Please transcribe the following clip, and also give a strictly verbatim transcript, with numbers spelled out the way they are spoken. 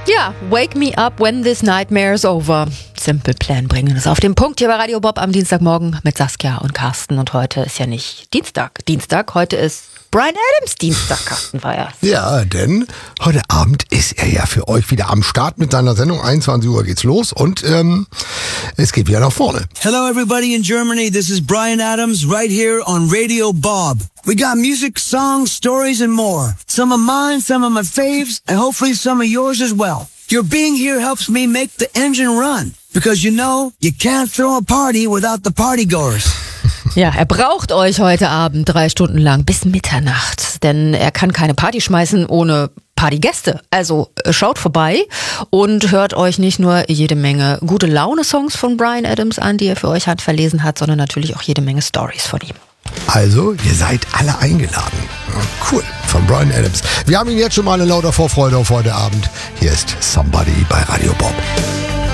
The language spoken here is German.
Ja, Wake Me Up When This Nightmare's Over. Simple Plan bringen es auf den Punkt hier bei Radio Bob am Dienstagmorgen mit Saskia und Carsten. Und heute ist ja nicht Dienstag. Dienstag, heute ist Bryan Adams Dienstag, Carsten war ja. Ja, denn heute Abend ist er ja für euch wieder am Start mit seiner Sendung. einundzwanzig Uhr geht's los und ähm, es geht wieder nach vorne. Hello everybody in Germany, this is Bryan Adams right here on Radio Bob. We got music, songs, stories and more. Some of mine, some of my faves, and hopefully some of yours as well. Your being here helps me make the engine run. Because you know, you can't throw a party without the partygoers. Ja, er braucht euch heute Abend drei Stunden lang bis Mitternacht, denn er kann keine Party schmeißen ohne Partygäste. Also schaut vorbei und hört euch nicht nur jede Menge gute Laune-Songs von Bryan Adams an, die er für euch handverlesen hat, sondern natürlich auch jede Menge Stories von ihm. Also, ihr seid alle eingeladen. Ja, cool, von Bryan Adams. Wir haben ihn jetzt schon mal in lauter Vorfreude auf heute Abend. Hier ist Somebody bei Radio Bob.